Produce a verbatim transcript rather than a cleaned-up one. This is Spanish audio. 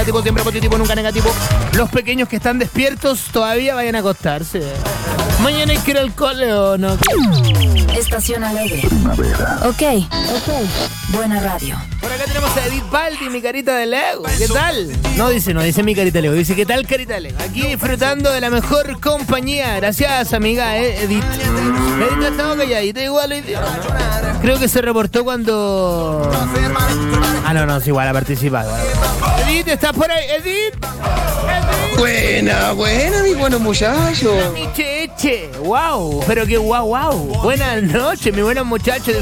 Tipo, siempre positivo, nunca negativo. Los pequeños que están despiertos todavía vayan a acostarse. Mañana hay que ir al cole o no. Estación Alegre. Ok, ok. Buena radio. Por acá tenemos a Edith Baldi, mi carita de Lego. ¿Qué tal? No dice, no dice mi carita de Lego, dice ¿qué tal carita de Lego? Aquí disfrutando de la mejor compañía. Gracias, amiga eh, Edith. Edith ha estado calladita igual hoy día. Creo que se reportó cuando... Ah, no, no, es igual, ha participado. Edith, ¿estás por ahí? Edith. Edith. Buena, buena, mi buenos muchachos. Mi cheche. Wow, pero qué guau, wow. Buenas noches, mi buenos muchachos.